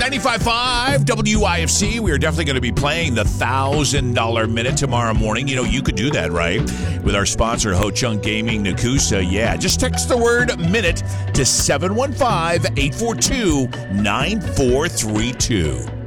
95.5 WIFC. We are definitely going to be playing the $1,000 minute tomorrow morning. You know, you could do that, right? With our sponsor, Ho Chunk Gaming Nakusa. Yeah, just text the word minute to 715-842-9432.